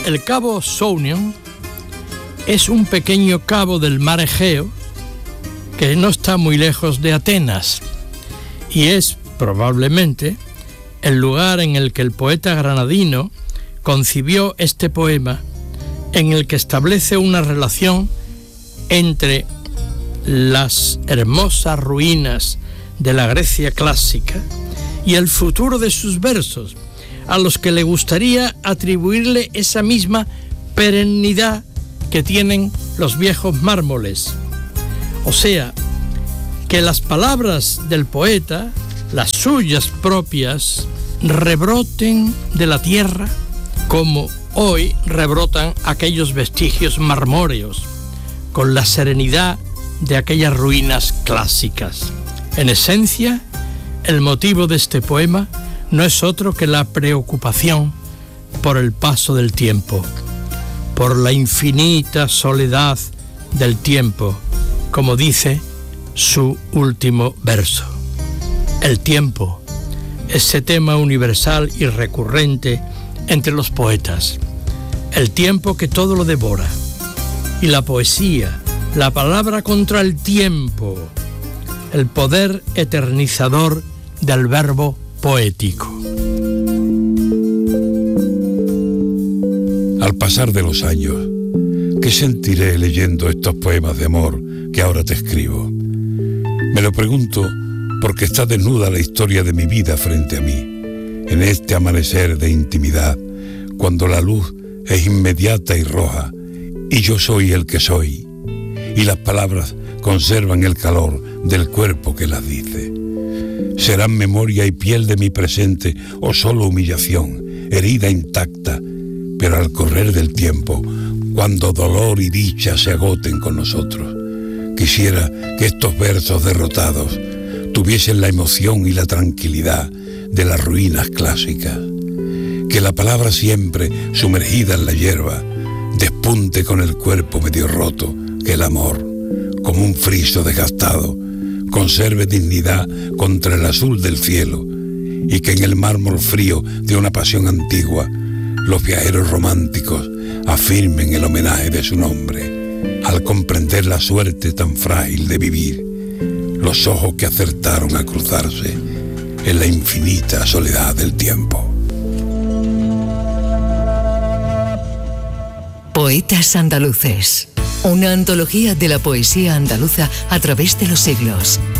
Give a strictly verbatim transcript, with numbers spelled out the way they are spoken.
El cabo Sounion es un pequeño cabo del mar Egeo que no está muy lejos de Atenas y es probablemente el lugar en el que el poeta granadino concibió este poema, en el que establece una relación entre las hermosas ruinas de la Grecia clásica y el futuro de sus versos, a los que le gustaría atribuirle esa misma perennidad que tienen los viejos mármoles. O sea, que las palabras del poeta, las suyas propias, rebroten de la tierra como hoy rebrotan aquellos vestigios marmóreos, con la serenidad de aquellas ruinas clásicas. En esencia, el motivo de este poema no es otro que la preocupación por el paso del tiempo, por la infinita soledad del tiempo, como dice su último verso. El tiempo, ese tema universal y recurrente entre los poetas, el tiempo que todo lo devora, y la poesía, la palabra contra el tiempo, el poder eternizador del verbo poético. Al pasar de los años, ¿qué sentiré leyendo estos poemas de amor que ahora te escribo? Me lo pregunto porque está desnuda la historia de mi vida frente a mí, en este amanecer de intimidad, cuando la luz es inmediata y roja, y yo soy el que soy, y las palabras conservan el calor del cuerpo que las dice. ¿Serán memoria y piel de mi presente o solo humillación, herida intacta, pero al correr del tiempo, cuando dolor y dicha se agoten con nosotros? Quisiera que estos versos derrotados tuviesen la emoción y la tranquilidad de las ruinas clásicas. Que la palabra siempre sumergida en la hierba despunte con el cuerpo medio roto, que el amor, como un friso desgastado, conserve dignidad contra el azul del cielo, y que en el mármol frío de una pasión antigua los viajeros románticos afirmen el homenaje de su nombre, al comprender la suerte tan frágil de vivir, los ojos que acertaron a cruzarse en la infinita soledad del tiempo. Poetas andaluces, una antología de la poesía andaluza a través de los siglos.